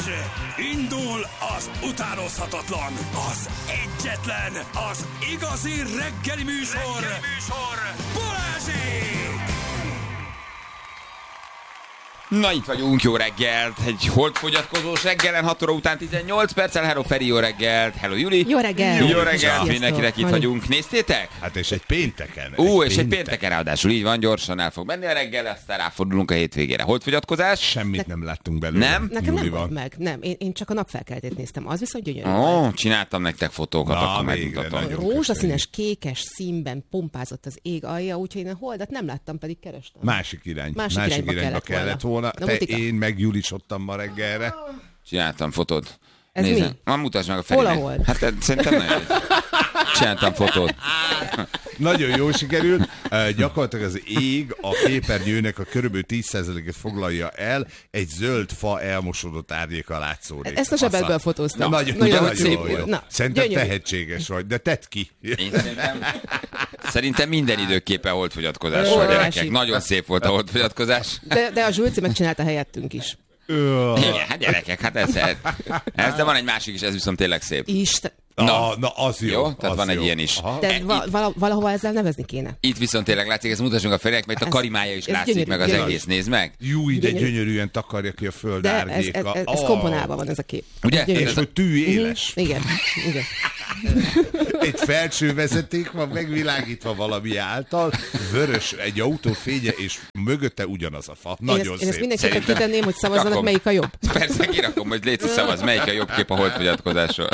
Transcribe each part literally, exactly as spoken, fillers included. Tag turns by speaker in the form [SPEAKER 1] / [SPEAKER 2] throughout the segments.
[SPEAKER 1] Indul az utánozhatatlan, az egyetlen, az igazi reggeli műsor, reggeli műsor. Balázsék!
[SPEAKER 2] Na itt vagyunk, jó reggelt, egy holdfogyatkozós reggelen, hat óra után tizennyolc perccel, hello Feri, jó reggelt, hello Juli.
[SPEAKER 3] Jó reggelt.
[SPEAKER 2] Jó reggelt, mindenkinek itt vagyunk, néztétek?
[SPEAKER 4] Hát és egy pénteken.
[SPEAKER 2] Ú,
[SPEAKER 4] egy
[SPEAKER 2] és péntek. egy pénteken ráadásul, így van, gyorsan el fog menni a reggel, aztán ráfordulunk a hétvégére. Holdfogyatkozás?
[SPEAKER 4] Semmit ne... nem láttunk belőle.
[SPEAKER 2] Nem?
[SPEAKER 3] Nekem nem volt meg, nem, én, én csak a napfelkeltét néztem, az viszont gyönyörű.
[SPEAKER 2] Ó, oh, csináltam nektek fotókat,
[SPEAKER 4] Na,
[SPEAKER 2] akkor megmutatom.
[SPEAKER 3] Rózsaszínes, kékes színben pompázott az ég alja, úgyhogy én a holdat nem láttam, pedig kerestem.
[SPEAKER 4] Másik irány.
[SPEAKER 3] Másik,
[SPEAKER 4] Másik
[SPEAKER 3] irányba,
[SPEAKER 4] irányba kellett, kellett volna. volna. Te, én megjulisodtam ma reggelre.
[SPEAKER 2] Csináltam fotót.
[SPEAKER 3] Ez
[SPEAKER 2] Nézem.
[SPEAKER 3] mi?
[SPEAKER 2] Ma mutasd meg a Ferinek.
[SPEAKER 3] Hol a hold?
[SPEAKER 2] Hát szerintem nagyon. Csináltam fotót.
[SPEAKER 4] Nagyon jól sikerült. Uh, gyakorlatilag az ég a képernyőnek a körülbelül tíz százalékot foglalja el, egy zöld fa elmosodott árnyéka látszódik.
[SPEAKER 3] Ezt a zsebedből fotóztam.
[SPEAKER 4] Na, nagyon,
[SPEAKER 3] nagyon,
[SPEAKER 4] nagyon
[SPEAKER 3] szép
[SPEAKER 4] jó.
[SPEAKER 3] volt. Na,
[SPEAKER 4] szerintem
[SPEAKER 3] gyönyörű.
[SPEAKER 4] tehetséges vagy, de tedd ki.
[SPEAKER 2] Én szerintem, szerintem minden időképpen holdfogyatkozás
[SPEAKER 3] Ó,
[SPEAKER 2] a gyerekek.
[SPEAKER 3] másik.
[SPEAKER 2] Nagyon szép volt a holdfogyatkozás.
[SPEAKER 3] De, de a Zsülci megcsinálta helyettünk is.
[SPEAKER 2] Igen, hát gyerekek, hát ez, ez, de van egy másik is, ez viszont tényleg szép.
[SPEAKER 3] Isten.
[SPEAKER 4] Na,
[SPEAKER 2] Na.
[SPEAKER 4] na az jó.
[SPEAKER 2] Jó, tehát
[SPEAKER 4] az
[SPEAKER 2] van egy
[SPEAKER 4] jó.
[SPEAKER 2] ilyen is.
[SPEAKER 4] Aha.
[SPEAKER 3] De val- vala- valahova ezzel nevezni kéne.
[SPEAKER 2] Itt viszont tényleg látszik, ezt mutassunk a Ferinek, mert itt a
[SPEAKER 3] Ez-
[SPEAKER 2] karimája is
[SPEAKER 3] ez
[SPEAKER 2] látszik,
[SPEAKER 3] gyönyörű,
[SPEAKER 2] meg az
[SPEAKER 3] gyönyörű.
[SPEAKER 2] egész, nézd meg.
[SPEAKER 4] Jú, ide
[SPEAKER 3] Gyönyörű.
[SPEAKER 4] gyönyörűen takarja ki a föld
[SPEAKER 3] De ez, ez,
[SPEAKER 4] árnyéka.
[SPEAKER 3] ez, ez
[SPEAKER 4] Oh.
[SPEAKER 3] komponálva van ez a kép.
[SPEAKER 2] Ugye?
[SPEAKER 3] Gyönyörű.
[SPEAKER 4] És hogy tű éles.
[SPEAKER 3] Mhm. Igen, igen.
[SPEAKER 4] Egy felső vezeték van megvilágítva valami által, vörös egy autó fénye, és mögötte ugyanaz a fa.
[SPEAKER 3] Én
[SPEAKER 4] Nagyon
[SPEAKER 3] ezt, én
[SPEAKER 4] szép.
[SPEAKER 3] ezt mindenképpen
[SPEAKER 2] Szerintem-
[SPEAKER 3] kitenném, hogy szavazzanak,
[SPEAKER 2] Rakom.
[SPEAKER 3] melyik a jobb.
[SPEAKER 2] Persze, kirakom, hogy légy szavaz, melyik a jobb kép a holdfogyatkozásról.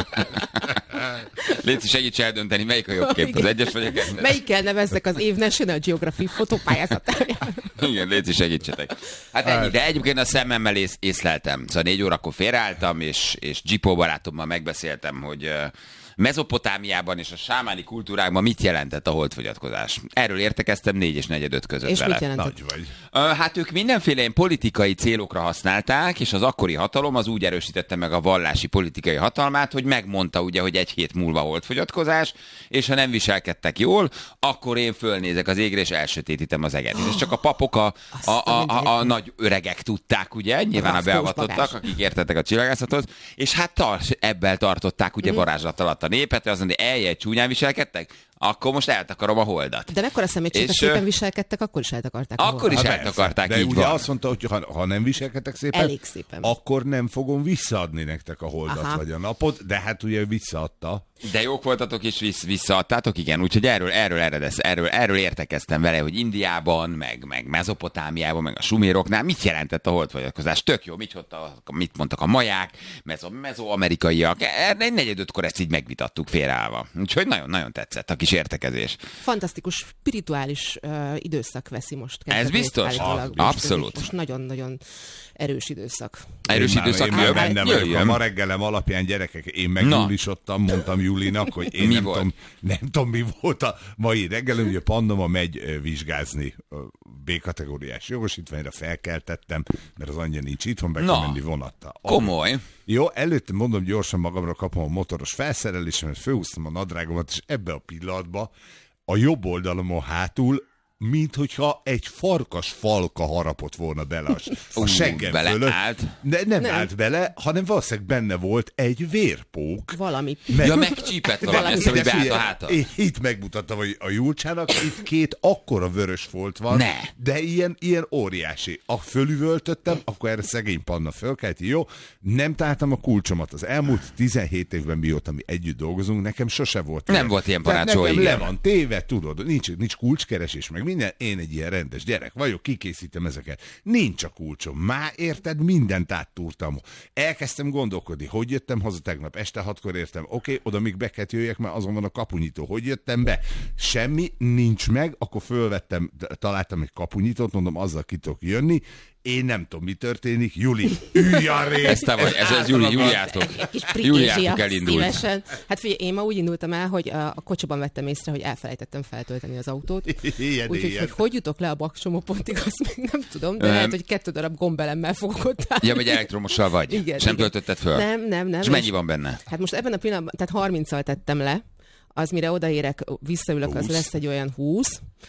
[SPEAKER 2] Légy segíts eldönteni, melyik a jobb kép, az egyes vagy a kettes.
[SPEAKER 3] Melyikkel nevezzek az év National Geographic fotópályázatáján?
[SPEAKER 2] Igen, légy segítsetek. Hát ennyi, de egyébként a szememmel ész, észleltem. Szóval négy órakor félreálltam, és, és Gipó barátommal megbeszéltem, hogy uh, Mezopotámiában és a sámáni kultúrákban mit jelentett a holdfogyatkozás. Erről értekeztem négy és negyed között
[SPEAKER 3] És
[SPEAKER 2] vele.
[SPEAKER 3] mit jelentett?
[SPEAKER 4] Nagy vagy.
[SPEAKER 2] Uh, hát ők mindenféle ilyen politikai célokra használták, és az akkori hatalom az úgy erősítette meg a vallási politikai hatalmát, hogy megmondta ugye, hogy egy hét múlva holdfogyatkozás, és ha nem viselkedtek jól, akkor én fölnézek az égre, és elsötétítem az eget. És csak a papok, a, a, a, a, a nagy öregek tudták, ugye, nyilván a
[SPEAKER 3] Rafkós
[SPEAKER 2] beavatottak,
[SPEAKER 3] bagás.
[SPEAKER 2] akik értettek a csillagászathoz, és hát tar- ebből tartották ugye varázslat alatt a népet, hogy azt mondja, eljel csúnyán viselkedtek, akkor most eltakarom a holdat.
[SPEAKER 3] De mekkora szemétség, ha
[SPEAKER 2] És,
[SPEAKER 3] szépen
[SPEAKER 2] ö,
[SPEAKER 3] viselkedtek, akkor is eltakarták a
[SPEAKER 2] Akkor
[SPEAKER 3] holdat.
[SPEAKER 2] is
[SPEAKER 4] Hát
[SPEAKER 2] eltakarták,
[SPEAKER 4] de
[SPEAKER 2] így
[SPEAKER 4] ugye
[SPEAKER 2] van.
[SPEAKER 4] azt mondta, hogy ha, ha nem viselkedtek szépen,
[SPEAKER 3] Elég szépen.
[SPEAKER 4] akkor nem fogom visszaadni nektek a holdat
[SPEAKER 3] Aha.
[SPEAKER 4] vagy a napot, de hát ugye visszaadta.
[SPEAKER 2] De jók voltatok és vissz, visszaadtátok, igen, úgyhogy erről, erről, eredesz, erről, erről értekeztem vele, hogy Indiában, meg, meg Mezopotámiában, meg a suméroknál mit jelentett a holdfogyatkozás. Tök jó, mit, mondta, mit mondtak a maják, mezo, mezoamerikaiak. Egy negyed ötkor ezt így megvitattuk félreállva. Úgyhogy nagyon-nagyon tetszett a kis értekezés.
[SPEAKER 3] Fantasztikus, spirituális uh, időszak veszi most.
[SPEAKER 2] Ez
[SPEAKER 3] kezdetét
[SPEAKER 2] biztos?
[SPEAKER 3] állítólag.
[SPEAKER 2] Ah,
[SPEAKER 3] Most-
[SPEAKER 2] abszolút.
[SPEAKER 3] Most nagyon-nagyon erős időszak.
[SPEAKER 2] Erős
[SPEAKER 4] én már,
[SPEAKER 2] időszak
[SPEAKER 4] én már
[SPEAKER 2] jön,
[SPEAKER 4] benne vagyok.
[SPEAKER 2] jöjjön.
[SPEAKER 4] A ma reggelem alapján, gyerekek, én megjulisodtam, mondtam Julinak, hogy én
[SPEAKER 2] Mi
[SPEAKER 4] nem
[SPEAKER 2] volt?
[SPEAKER 4] tudom, nem tudom, mi volt a mai reggelem, ugye Pandoma megy ö, vizsgázni ö, B-kategóriás jogosítványra, felkeltettem, mert az anyja nincs itthon, be
[SPEAKER 2] Na.
[SPEAKER 4] kell menni vonattal.
[SPEAKER 2] Komoly.
[SPEAKER 4] Jó, előtte mondom, gyorsan magamra kapom a motoros felszerelésemet, fölhúztam a nadrágomat, és ebbe a pillanatban a jobb oldalomon hátul, mint hogyha egy farkas falka harapott volna bele a, a
[SPEAKER 2] Ú,
[SPEAKER 4] seggem
[SPEAKER 2] bele
[SPEAKER 4] fölött.
[SPEAKER 2] állt.
[SPEAKER 4] De nem,
[SPEAKER 3] Nem.
[SPEAKER 4] állt bele, hanem valószínűleg benne volt egy vérpók.
[SPEAKER 3] Valami.
[SPEAKER 4] Meg-
[SPEAKER 2] Ja, megcsípett valami,
[SPEAKER 3] Valami.
[SPEAKER 2] ezt, hogy
[SPEAKER 4] De
[SPEAKER 2] beállt a
[SPEAKER 4] figyelj,
[SPEAKER 2] háta.
[SPEAKER 4] én itt megmutattam, hogy a Julcsának itt két akkora vörös folt van,
[SPEAKER 2] Ne.
[SPEAKER 4] de ilyen, ilyen óriási. A fölüvöltöttem, akkor erre szegény Panna fölkelt, jó, nem találtam a kulcsomat. Az elmúlt tizenhét évben, mióta mi együtt dolgozunk, nekem sose volt.
[SPEAKER 2] Nem volt ilyen
[SPEAKER 4] Tehát
[SPEAKER 2] panácsó,
[SPEAKER 4] nekem
[SPEAKER 2] igen.
[SPEAKER 4] le van téve, tudod, nincs, nincs kulcskeresés, meg minden, én egy ilyen rendes gyerek vagyok, kikészítem ezeket. Nincs a kulcsom. Már érted, mindent áttúrtam. Elkezdtem gondolkodni, hogy jöttem haza tegnap, este hatkor értem, oké, okay, oda még be kellett jöjjek, mert azon van a kapunyító. Hogy jöttem be? Semmi, nincs meg, akkor fölvettem, találtam egy kapunyítót, mondom, azzal ki tudok jönni. Én nem tudom, mi történik. Juli, ülj arrébb!
[SPEAKER 2] Ez te vagy, ez az Júli, Júliátok.
[SPEAKER 3] Egy kis
[SPEAKER 2] Júliátok
[SPEAKER 3] prikázsia,
[SPEAKER 2] elindult.
[SPEAKER 3] szívesen. Hát figyelj, én ma úgy indultam el, hogy a, a kocsiban vettem észre, hogy elfelejtettem feltölteni az autót.
[SPEAKER 4] Ilyen,
[SPEAKER 3] Úgyhogy,
[SPEAKER 4] ilyen.
[SPEAKER 3] hogy hogy jutok le a Baksomó pontig, azt még nem tudom, de
[SPEAKER 2] Öm.
[SPEAKER 3] lehet, hogy kettő darab gombelemmel fogok ott állni.
[SPEAKER 2] Ja, vagy elektromossal vagy?
[SPEAKER 3] Igen,
[SPEAKER 2] És nem
[SPEAKER 3] igen.
[SPEAKER 2] töltötted föl?
[SPEAKER 3] Nem, nem, nem.
[SPEAKER 2] És mennyi van benne?
[SPEAKER 3] Hát most ebben a pillanatban, tehát harminccal tettem le, az mire odaérek, visszaülök, az
[SPEAKER 4] húsz.
[SPEAKER 3] lesz egy olyan húsz.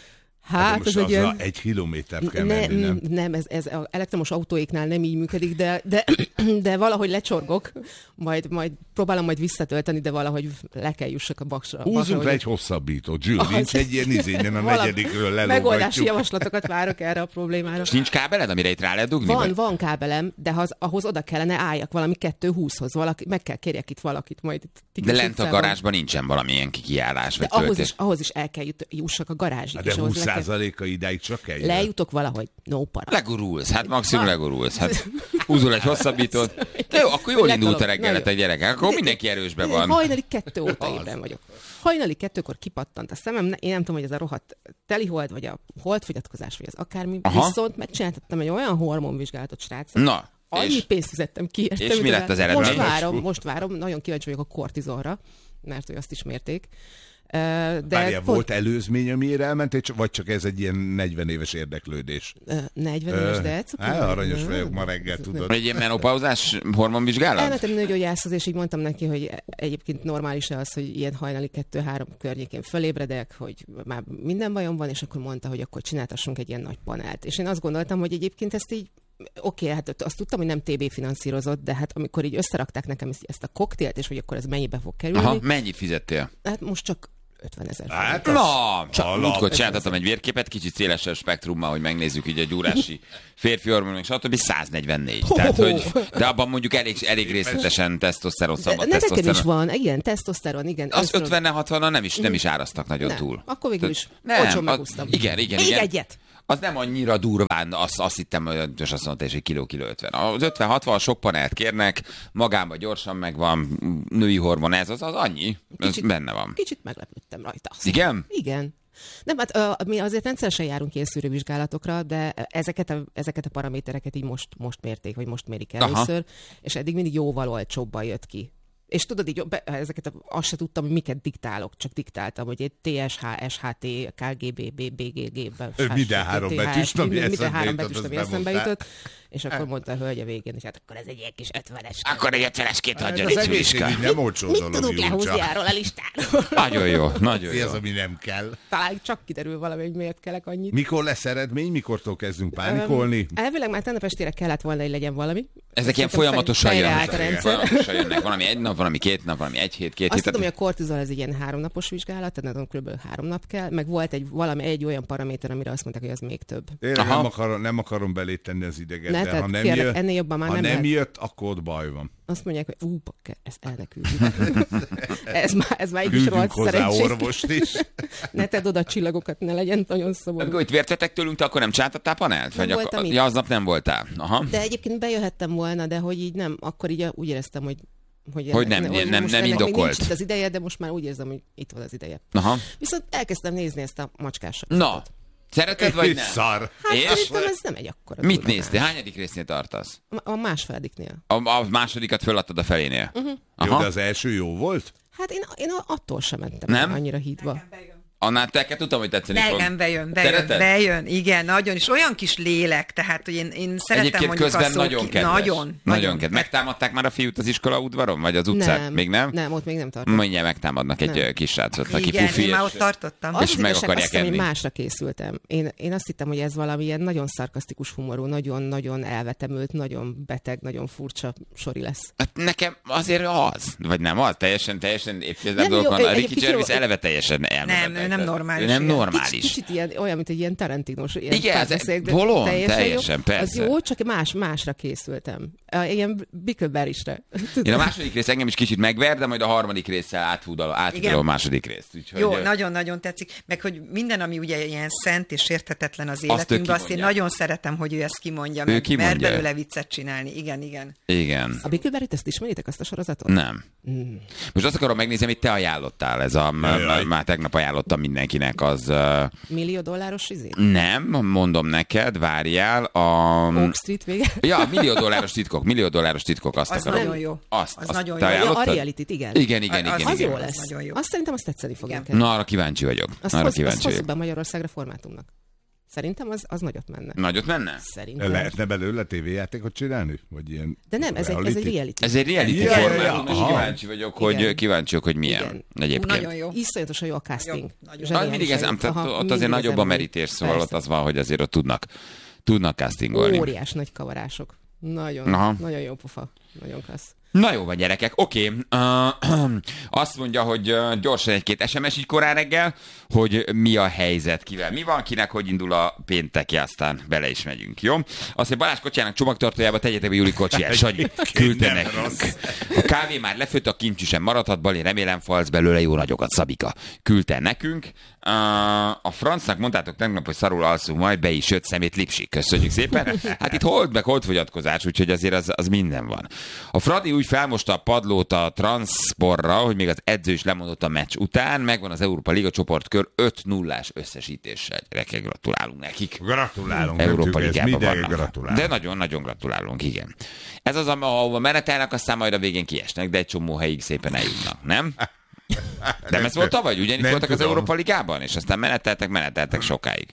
[SPEAKER 3] Hát, ez egy ilyen...
[SPEAKER 4] egy kilométert kell
[SPEAKER 3] ne,
[SPEAKER 4] menni, nem?
[SPEAKER 3] Nem, ez, ez az elektromos autóiknál nem így működik, de, de, de valahogy lecsorgok, majd, majd próbálom majd visszatölteni, de valahogy le kell jussak a baksra.
[SPEAKER 4] Húzzunk le egy hosszabbítót, Zsül, nincs egy ilyen izényen a negyedikről lelógatjuk.
[SPEAKER 3] Megoldási javaslatokat várok erre a problémára.
[SPEAKER 2] És nincs kábeled, amire itt rá lehet dugni?
[SPEAKER 3] Van,
[SPEAKER 2] vagy?
[SPEAKER 3] van kábelem, de az, ahhoz oda kellene álljak valami kettő húszhoz, valaki, meg kell kérjek itt valakit majd.
[SPEAKER 2] De lent a garázsban nincsen valamilyen kiállás, vagy
[SPEAKER 3] ahhoz
[SPEAKER 2] töltés.
[SPEAKER 3] is, ahhoz is el kell jut, jussak a garázsig.
[SPEAKER 4] De húsz százaléka idáig csak eljön.
[SPEAKER 3] Lejutok valahogy, no para.
[SPEAKER 2] Legurulsz, hát maximum legurulsz. Hát húzol egy hosszabbítót. De jó, akkor jól indult a reggeletek, gyerekek. Akkor mindenki erősben van.
[SPEAKER 3] Hajnali kettő óta ébren vagyok. Hajnali kettőkor kipattant a szemem, én nem tudom, hogy ez a rohadt telihold, vagy a holdfogyatkozás, vagy az akármi. Aha. Viszont megcsináltattam egy olyan hormonvizsgálatot, srácok.
[SPEAKER 2] Na,
[SPEAKER 3] annyi
[SPEAKER 2] és,
[SPEAKER 3] pénzt fizettem ki. Értem,
[SPEAKER 2] és mi lett az eredmény?
[SPEAKER 3] Most várom, most várom, nagyon kíváncsi vagyok a kortizolra, mert hogy azt is mérték. De
[SPEAKER 4] Várjál, pont... volt előzmény, amire elmentél, vagy csak ez egy ilyen negyven éves érdeklődés?
[SPEAKER 3] negyven éves, de egy
[SPEAKER 4] Á, aranyos vagyok ma reggel, tudod.
[SPEAKER 2] Egy ilyen menopauzás hormonvizsgálat?
[SPEAKER 3] Elmentem nőgyógyászhoz, és így mondtam neki, hogy egyébként normális-e az, hogy ilyen hajnali kettő-három környékén fölébredek, hogy már minden bajom van, és akkor mondta, hogy akkor csináltassunk egy ilyen nagy panelt. És én azt gondoltam, hogy egyébként ezt így oké, okay, hát azt tudtam, hogy nem té bé finanszírozott, de hát amikor így összerakták nekem ezt a koktélt, és hogy akkor ez mennyibe fog kerülni.
[SPEAKER 2] Aha, mennyit fizettél?
[SPEAKER 3] Hát most csak ötvenezer forint.
[SPEAKER 2] Hát na, csak múltkor csináltattam egy vérképet, kicsit szélesebb spektrummal, hogy megnézzük így a gyúrási férfi hormonok, stb. száznegyvennégy. Oh, Tehát, hogy, de abban mondjuk elég, elég részletesen tesztoszteron, szabad
[SPEAKER 3] tesztoszteron. Nekem is van, igen, tesztoszteron, igen.
[SPEAKER 2] Az ötvennel hatvannal nem is, nem is árasztak nagyon
[SPEAKER 3] nem.
[SPEAKER 2] túl.
[SPEAKER 3] Akkor végül is olcsón megúsztam.
[SPEAKER 2] Igen, igen,
[SPEAKER 3] Még
[SPEAKER 2] igen.
[SPEAKER 3] egyet.
[SPEAKER 2] Az nem annyira durván, azt, azt hittem, hogy azt mondta, és egy kiló, kiló ötven. Az ötven hatvan sok panelt kérnek, magában gyorsan megvan, női hormon, ez az, az annyi, kicsit, ez benne van.
[SPEAKER 3] Kicsit meglepődtem rajta. Azt.
[SPEAKER 2] Igen?
[SPEAKER 3] Igen. Nem, hát uh, mi azért rendszeresen járunk ilyen szűrővizsgálatokra, de ezeket a, ezeket a paramétereket így most, most mérték, vagy most mérik először, aha, és eddig mindig jóval olcsóbban jött ki. És tudod, így be, ezeket azt se tudtam, hogy miket diktálok, csak diktáltam, hogy egy té es há, es há té, ká gé bé, bé gé gé-ben.
[SPEAKER 4] Minden három betűs, ami
[SPEAKER 3] eszembe jutott, és akkor mondta a hölgy a végén, és hát akkor ez egy ilyen kis ötvenes.
[SPEAKER 2] Akkor egy ötvenesként hagyjon
[SPEAKER 4] egy Csuriska. Nem olcsó dolog,
[SPEAKER 3] mit tudunk lehúzni arról a listáról?
[SPEAKER 2] Nagyon jó, nagyon jó.
[SPEAKER 4] Ez, ami nem kell.
[SPEAKER 3] Talán csak kiderül valami, hogy miért kellek annyit.
[SPEAKER 4] Mikor lesz eredmény, mikortól kezdünk pánikolni?
[SPEAKER 3] Elvileg már tegnap estére kellett volna, hogy legyen valami.
[SPEAKER 2] Ezek ilyen folyamatosan jönnek. Folyamatosan jönnek. Valami egy nap, valami két nap, valami egy hét, két
[SPEAKER 3] Azt
[SPEAKER 2] hét.
[SPEAKER 3] tudom, hogy a kortizol ez egy ilyen háromnapos vizsgálat, tehát kb. három nap kell, meg volt egy valami egy olyan paraméter, amire azt mondták, hogy az még több.
[SPEAKER 4] Én nem akarom, nem akarom belé tenni az ideget, ne, de ha nem
[SPEAKER 3] kérlek,
[SPEAKER 4] jött,
[SPEAKER 3] ennél jobban már
[SPEAKER 4] ha
[SPEAKER 3] nem,
[SPEAKER 4] nem
[SPEAKER 3] lehet.
[SPEAKER 4] jött, akkor ott baj van.
[SPEAKER 3] Azt mondják, hogy ú, bakker, ezt elneküldjük. ez már, ez már így is rohadt szerencsés.
[SPEAKER 4] orvost is.
[SPEAKER 3] Ne tedd oda a csillagokat, ne legyen nagyon szomorú.
[SPEAKER 2] Amikor itt vértetek tőlünk, te akkor nem csináltattál panelt?
[SPEAKER 3] Nem
[SPEAKER 2] Vagy akkor, ja, aznap nem voltál. Aha.
[SPEAKER 3] De egyébként bejöhettem volna, de hogy így nem, akkor így úgy éreztem, hogy Hogy,
[SPEAKER 2] hogy nem,
[SPEAKER 3] hogy
[SPEAKER 2] nem, nem indokolt.
[SPEAKER 3] Nincs itt az ideje, de most már úgy érzem, hogy itt van az ideje.
[SPEAKER 2] Aha.
[SPEAKER 3] Viszont elkezdtem nézni ezt a macskás.
[SPEAKER 2] Na, szereted vagy nem?
[SPEAKER 4] Szar.
[SPEAKER 3] Hát
[SPEAKER 2] és?
[SPEAKER 3] szerintem ez nem egy akkora.
[SPEAKER 2] Mit néztél? Hányadik résznél tartasz?
[SPEAKER 3] A, a másfelediknél.
[SPEAKER 2] A, a másodikat föladtad a felénél?
[SPEAKER 3] Uh-huh.
[SPEAKER 4] Jó, de az első jó volt?
[SPEAKER 3] Hát én, én attól sem mentem
[SPEAKER 2] nem?
[SPEAKER 3] annyira hídba.
[SPEAKER 2] Annál te tudtam, hogy tetszeni fog.
[SPEAKER 5] Nekem bejön, bejön,
[SPEAKER 2] Szereted?
[SPEAKER 5] bejön, igen, nagyon, és olyan kis lélek, tehát, hogy én, én szeretem
[SPEAKER 2] egyébként
[SPEAKER 5] mondjuk
[SPEAKER 2] közben
[SPEAKER 5] a szó
[SPEAKER 2] nagyon
[SPEAKER 5] ki...
[SPEAKER 2] kedves.
[SPEAKER 5] Nagyon,
[SPEAKER 2] nagyon,
[SPEAKER 5] nagyon
[SPEAKER 2] kedves. Megtámadták már a fiút az iskola udvaron, vagy az utcán?
[SPEAKER 3] Nem,
[SPEAKER 2] még nem?
[SPEAKER 3] Nem, ott még nem tartott.
[SPEAKER 2] Mindjárt megtámadnak egy
[SPEAKER 3] nem.
[SPEAKER 2] kis srácot, aki
[SPEAKER 5] igen,
[SPEAKER 2] pufi,
[SPEAKER 5] én már
[SPEAKER 2] és,
[SPEAKER 5] ott tartottam.
[SPEAKER 3] Az
[SPEAKER 2] és
[SPEAKER 3] az
[SPEAKER 2] meg
[SPEAKER 3] igazság,
[SPEAKER 2] akarják
[SPEAKER 3] azt hiszem,
[SPEAKER 2] enni.
[SPEAKER 3] hogy másra készültem. Én, én azt hittem, hogy ez valami ilyen nagyon szarkasztikus humorú, nagyon-nagyon elvetemült, nagyon beteg, nagyon furcsa sori lesz.
[SPEAKER 2] Hát nekem azért az, vagy nem az, teljesen, teljesen
[SPEAKER 3] Nem, jó,
[SPEAKER 2] dolgokon. A
[SPEAKER 3] egy-
[SPEAKER 2] Ricky
[SPEAKER 3] egy-
[SPEAKER 2] Gervais
[SPEAKER 3] jó-
[SPEAKER 2] eleve teljesen elmebeteg.
[SPEAKER 5] Nem, ő nem normális,
[SPEAKER 2] Ő nem
[SPEAKER 5] igen.
[SPEAKER 2] normális.
[SPEAKER 3] Kicsit, kicsit ilyen, olyan, mint egy ilyen Tarantinos. Ilyen
[SPEAKER 2] Igen, ez
[SPEAKER 3] párbeszéd, de
[SPEAKER 2] bolond,
[SPEAKER 3] teljesen,
[SPEAKER 2] teljesen,
[SPEAKER 3] jó.
[SPEAKER 2] persze.
[SPEAKER 3] Az jó, csak más, másra készültem. Uh, ilyen Bickleberry-sre.
[SPEAKER 2] Én a második rész engem is kicsit megver, de majd a harmadik résszel áthúdom a második részt. Úgyhogy,
[SPEAKER 5] Jó,
[SPEAKER 2] ö,
[SPEAKER 5] nagyon-nagyon tetszik. Meg, hogy minden, ami ugye ilyen szent és érthetetlen az
[SPEAKER 2] Azt ő
[SPEAKER 5] életünkben, azt én
[SPEAKER 2] kimondja.
[SPEAKER 5] nagyon szeretem, hogy ő ezt kimondja,
[SPEAKER 2] Ő
[SPEAKER 5] meg
[SPEAKER 2] kimondja.
[SPEAKER 5] mer belőle viccet csinálni. Igen, igen.
[SPEAKER 2] Igen.
[SPEAKER 3] A Bickleberry-t, ezt ismeritek, azt a sorozatot?
[SPEAKER 2] Nem.
[SPEAKER 3] Mm.
[SPEAKER 2] Most azt akarom megnézni, amit te ajánlottál. Ez a,
[SPEAKER 4] Jaj.
[SPEAKER 2] már tegnap ajánlottam mindenkinek, az... Uh,
[SPEAKER 3] Millió dolláros izé?
[SPEAKER 2] nem, mondom neked, várjál, a...
[SPEAKER 3] Oak Street vége?
[SPEAKER 2] Ja, millió dolláros titkok, millió dolláros titkok, azt
[SPEAKER 5] Az
[SPEAKER 2] akarom.
[SPEAKER 5] nagyon jó.
[SPEAKER 2] Azt,
[SPEAKER 5] Az
[SPEAKER 2] azt
[SPEAKER 5] nagyon
[SPEAKER 2] te
[SPEAKER 5] jó.
[SPEAKER 3] Ja, a
[SPEAKER 2] ajánlottad?
[SPEAKER 3] reality-t, igen.
[SPEAKER 2] Igen, igen,
[SPEAKER 5] Az-
[SPEAKER 2] igen.
[SPEAKER 3] Az
[SPEAKER 2] igen.
[SPEAKER 3] jó
[SPEAKER 5] Az
[SPEAKER 3] lesz.
[SPEAKER 5] nagyon jó.
[SPEAKER 3] Azt szerintem azt tetszeni fog
[SPEAKER 5] Igen.
[SPEAKER 3] neked.
[SPEAKER 2] Na, arra kíváncsi vagyok.
[SPEAKER 3] Azt
[SPEAKER 2] arra
[SPEAKER 3] hoz, azt
[SPEAKER 2] kíváncsi
[SPEAKER 3] hozzuk
[SPEAKER 2] vagyok.
[SPEAKER 3] be Magyarországra formátumnak. Szerintem az, az nagyot menne.
[SPEAKER 2] Nagyot menne?
[SPEAKER 3] Szerintem.
[SPEAKER 4] Lehetne belőle tévéjátékot csinálni? Vagy ilyen
[SPEAKER 3] De nem, ez egy, ez egy reality.
[SPEAKER 2] Ez egy reality
[SPEAKER 4] Ja, ja,
[SPEAKER 2] formát,
[SPEAKER 4] ja.
[SPEAKER 2] és kíváncsi vagyok, hogy,
[SPEAKER 3] Igen.
[SPEAKER 2] kíváncsi vagyok, hogy milyen
[SPEAKER 3] Igen.
[SPEAKER 2] egyébként.
[SPEAKER 5] Ú, nagyon jó.
[SPEAKER 3] Iszonyatosan jó a casting.
[SPEAKER 5] Jó, nagyon.
[SPEAKER 2] Na, mindig ez, ám, tehát
[SPEAKER 3] Aha,
[SPEAKER 2] ott
[SPEAKER 3] mindig
[SPEAKER 2] azért nagyobb a
[SPEAKER 3] ezen
[SPEAKER 2] merítés, szóval
[SPEAKER 3] persze.
[SPEAKER 2] ott az van, hogy azért ott tudnak, tudnak castingolni.
[SPEAKER 3] Óriás nagy kavarások. Nagyon,
[SPEAKER 2] Aha.
[SPEAKER 3] nagyon jó pofa. Nagyon klassz.
[SPEAKER 2] Na jó van, gyerekek, oké. Uh, azt mondja, hogy uh, gyorsan egy-két es em es így korán reggel, hogy mi a helyzet, kivel mi van, kinek hogy indul a pénteki, aztán bele is megyünk, jó? Azt, hogy Balázs kocsijának csomagtartójába tegyetek be Júli kocsiját, Sanyi, küldte
[SPEAKER 4] Nem
[SPEAKER 2] nekünk.
[SPEAKER 4] rossz.
[SPEAKER 2] A kávé már lefőtt, a kimcsi sem maradhat, Bali, remélem falsz belőle jó nagyokat, Szabika. Küldte nekünk. Uh, a francnak mondtátok tegnap, hogy szarul alszunk, majd be is jött szemét Lipsik. Köszönjük szépen. Hát itt hold meg holdfogyatkozás, úgyhogy azért az, az minden van. A Fradi úgy felmosta a padlót a transzporra, hogy még az edző is lemondott a meccs után, megvan az Európa Liga csoportkör öt nullás összesítéssel. Gyerekek, gratulálunk nekik.
[SPEAKER 4] Gratulálunk.
[SPEAKER 2] Európa
[SPEAKER 4] nekünk, ez
[SPEAKER 2] Ligában
[SPEAKER 4] mindenki
[SPEAKER 2] vannak.
[SPEAKER 4] gratulálunk.
[SPEAKER 2] De nagyon-nagyon gratulálunk, igen. Ez az, ahova menetelnek, aztán majd a végén kiesnek, de egy csomó helyig szépen eljutnak, nem? De ez volt tavaly, ugyanígy
[SPEAKER 4] Nem
[SPEAKER 2] voltak az
[SPEAKER 4] tudom.
[SPEAKER 2] Európa Ligában, és aztán meneteltek, meneteltek sokáig.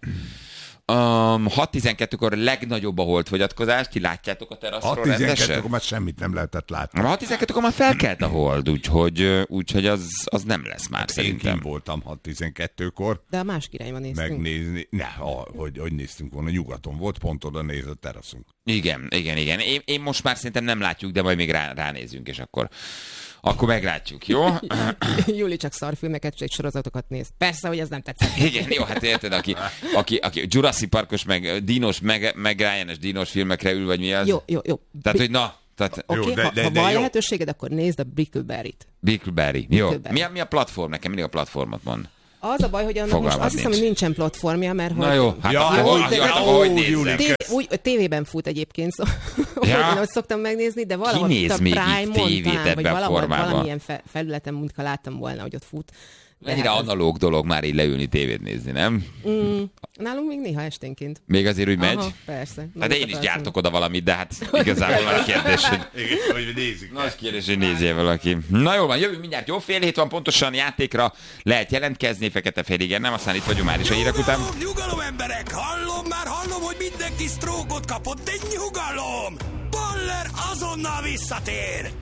[SPEAKER 2] Um, hat tizenkettőkor legnagyobb a holdfogyatkozás, ti látjátok a teraszról
[SPEAKER 4] hat
[SPEAKER 2] rendesen?
[SPEAKER 4] tizenkettőkor már semmit nem lehetett látni.
[SPEAKER 2] A hat tizenkettőkor már felkelt a hold, úgyhogy, úgyhogy az, az nem lesz már
[SPEAKER 4] Én
[SPEAKER 2] szerintem.
[SPEAKER 4] kim voltam hat tizenkettőkor
[SPEAKER 3] De a másik irányban néztünk.
[SPEAKER 4] megnézni. Ne, a, hogy, hogy néztünk volna, nyugaton volt, pont oda néz a teraszunk.
[SPEAKER 2] Igen, igen, igen. Én, én most már szerintem nem látjuk, de majd még rá, ránézünk, és akkor, akkor meglátjuk, jó?
[SPEAKER 3] Júli csak szarfilmeket és sorozatokat néz. Persze, hogy ez nem tetszett.
[SPEAKER 2] Igen, jó, hát érted, aki, aki, aki Jurassic Parkos, meg Dinos, meg, meg Ryan-es Dinos filmekre ül, vagy mi az?
[SPEAKER 3] Jó, jó, jó.
[SPEAKER 2] Tehát, hogy na, tehát
[SPEAKER 3] Oké,
[SPEAKER 4] Jó, de-
[SPEAKER 3] ha,
[SPEAKER 4] de-
[SPEAKER 3] ha
[SPEAKER 4] de
[SPEAKER 3] van
[SPEAKER 4] jó.
[SPEAKER 3] lehetőséged, akkor nézd a Brickleberry-t.
[SPEAKER 2] Brickleberry. Jó.
[SPEAKER 3] Brickleberry.
[SPEAKER 2] Mi a, mi a platform? Nekem mindig a platformot mond.
[SPEAKER 3] Az a baj, hogy annak
[SPEAKER 2] Fogalmam
[SPEAKER 3] most azt hiszem,
[SPEAKER 2] nincs.
[SPEAKER 3] hogy nincsen platformja, mert
[SPEAKER 2] Na
[SPEAKER 3] hogy...
[SPEAKER 2] jó, hát
[SPEAKER 4] Ja,
[SPEAKER 2] akkor,
[SPEAKER 4] jó,
[SPEAKER 2] hát,
[SPEAKER 4] de-
[SPEAKER 2] hát,
[SPEAKER 4] ó,
[SPEAKER 2] hogy
[SPEAKER 4] Júli,
[SPEAKER 2] nézzem.
[SPEAKER 3] Té- úgy, tévében fut egyébként, szóval
[SPEAKER 2] Ja.
[SPEAKER 3] én ott szoktam megnézni, de valahol
[SPEAKER 2] Ki néz
[SPEAKER 3] itt a
[SPEAKER 2] még
[SPEAKER 3] Prime
[SPEAKER 2] így tévét
[SPEAKER 3] mondtam, hogy
[SPEAKER 2] ebben a
[SPEAKER 3] valahol
[SPEAKER 2] formában?
[SPEAKER 3] valamilyen fe- felületen, mintha láttam volna, hogy ott fut. De
[SPEAKER 2] Mennyire
[SPEAKER 3] hát ez-
[SPEAKER 2] analóg dolog már így leülni tévét nézni, nem?
[SPEAKER 3] Mm, nálunk még néha esténként.
[SPEAKER 2] Még azért úgy megy?
[SPEAKER 3] Aha, persze.
[SPEAKER 2] Hát én is
[SPEAKER 3] Persze.
[SPEAKER 2] gyártok oda valamit, de hát igazából van a kérdés, hogy...
[SPEAKER 4] Igen, hogy nézik.
[SPEAKER 2] Nagy kérdés, hogy nézzél valaki. Na jó van, jövünk mindjárt, jó, fél hét van pontosan játékra, lehet jelentkezni, fekete-fehér, igen, nem, aztán itt vagyunk már is a hírek után.
[SPEAKER 1] Nyugalom, nyugalom, emberek! Hallom, már hallom, hogy mindenki sztrókot kapott, de nyugalom! Baller azonnal visszatér!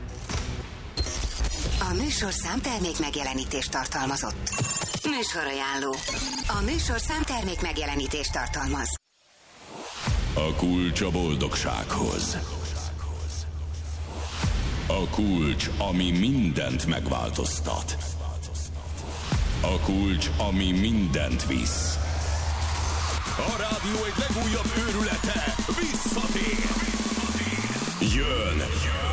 [SPEAKER 6] A műsorszám termék megjelenítést tartalmazott. Műsorajánló. A műsorszám termék megjelenítést tartalmaz.
[SPEAKER 1] A kulcs a boldogsághoz. A kulcs, ami mindent megváltoztat. A kulcs, ami mindent visz. A rádió egy legújabb őrülete visszatér. Jön.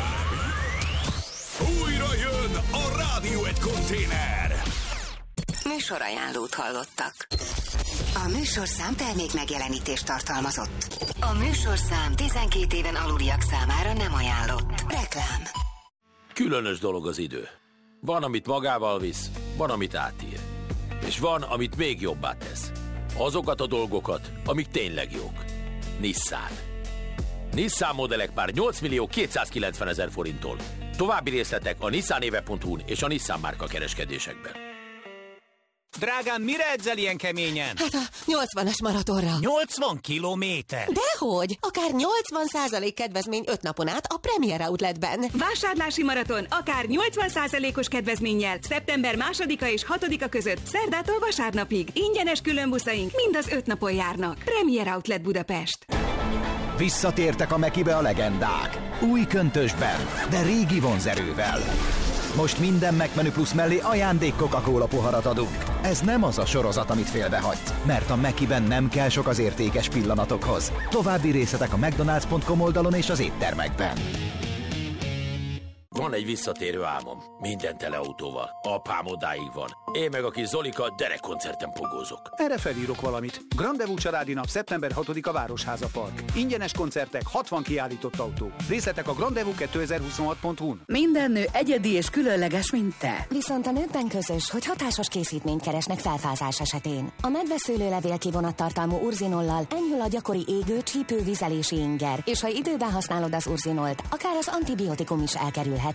[SPEAKER 1] Újra jön a rádió egy konténer.
[SPEAKER 6] Műsorajánlót hallottak. A műsorszám termék megjelenítést tartalmazott. A műsorszám tizenkét éven aluliak számára nem ajánlott. Reklám.
[SPEAKER 7] Különös dolog az idő. Van, amit magával visz, van, amit átír. És van, amit még jobbá tesz. Azokat a dolgokat, amik tényleg jók. Nissan. Nissan modellek már nyolc millió kétszázkilencven ezer forinttól. További részletek a nissanéve pont hu-n és a Nissan márka kereskedésekben.
[SPEAKER 8] Drágám, mire edzel ilyen keményen?
[SPEAKER 9] Hát a nyolcvanas maratonra.
[SPEAKER 8] nyolcvan kilométer.
[SPEAKER 9] Dehogy! Akár nyolcvan százalék kedvezmény öt napon át a Premier Outletben.
[SPEAKER 10] Vásárlási maraton akár nyolcvan százalékos kedvezménnyel szeptember másodika és hatodika között szerdától vasárnapig. Ingyenes különbuszaink mind az öt napon járnak. Premier Outlet Budapest.
[SPEAKER 11] Visszatértek a Mekibe a legendák. Új köntösben, de régi vonzerővel. Most minden McMenü Plus mellé ajándék Coca-Cola poharat adunk. Ez nem az a sorozat, amit félbehagysz, mert a Mekiben nem kell sok az értékes pillanatokhoz. További részletek a mcdonalds pont com oldalon és az éttermekben.
[SPEAKER 7] Van egy visszatérő álmom. Minden tele autóval. Apám odáig van. Én meg a kis Zolika derekkoncerten pogózok.
[SPEAKER 8] Erre felírok valamit. Grandevú családi nap szeptember hatodika Városháza Park. Ingyenes koncertek, hatvan kiállított autó. Részletek a grandevú kétezer-huszonhat pont hu-n.
[SPEAKER 10] Minden nő egyedi és különleges, mint te.
[SPEAKER 9] Viszont a nőkben közös, hogy hatásos készítményt keresnek felfázás esetén. A medveszőlőlevél kivonattartalmú urzinollal enyhül a gyakori égő, csípő, vizelési inger, és ha időben használod az urzinolt, akár az antibiotikum is elkerülhet.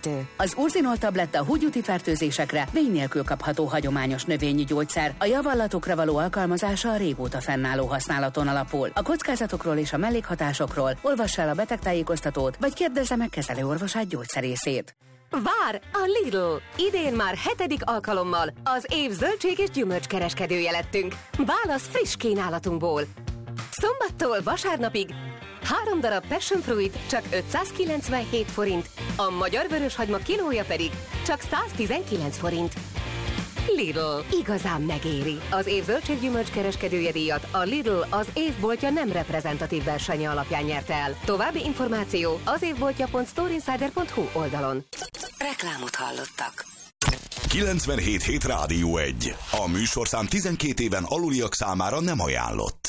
[SPEAKER 9] elérhető.
[SPEAKER 12] Az Urzinol tabletta húgyúti fertőzésekre vény nélkül kapható hagyományos növényi gyógyszer. A javallatokra való alkalmazása a régóta fennálló használaton alapul. A kockázatokról és a mellékhatásokról olvass el a betegtájékoztatót, vagy kérdezze meg kezelőorvosát gyógyszerészét.
[SPEAKER 13] Vár a Lidl! Idén már hetedik alkalommal az év zöldség és gyümölcs kereskedője lettünk. Válasz friss kínálatunkból. Szombattól vasárnapig három darab passion fruit csak ötszázkilencvenhét forint, a magyar vöröshagyma kilója pedig csak száztizenkilenc forint. Lidl. Igazán megéri. Az év zöldséggyümölcs kereskedője díjat a Lidl az évboltja nem reprezentatív versenye alapján nyerte el. További információ az évboltja pont storeinsider pont hu oldalon.
[SPEAKER 6] Reklámot hallottak.
[SPEAKER 14] kilencvenhét hét Rádió egy. A műsorszám tizenkét éven aluliak számára nem ajánlott.